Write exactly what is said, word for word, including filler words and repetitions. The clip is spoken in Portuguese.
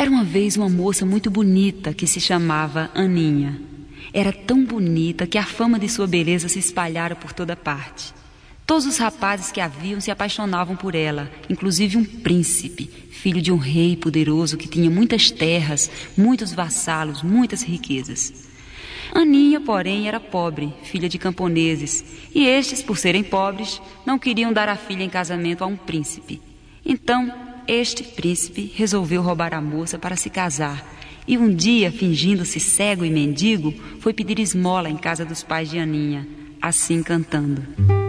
Era uma vez uma moça muito bonita que se chamava Aninha. Era tão bonita que a fama de sua beleza se espalhara por toda parte. Todos os rapazes que a viam se apaixonavam por ela, inclusive um príncipe, filho de um rei poderoso que tinha muitas terras, muitos vassalos, muitas riquezas. Aninha, porém, era pobre, filha de camponeses, e estes, por serem pobres, não queriam dar a filha em casamento a um príncipe. Então, este príncipe resolveu roubar a moça para se casar, e um dia, fingindo-se cego e mendigo, foi pedir esmola em casa dos pais de Aninha, assim cantando: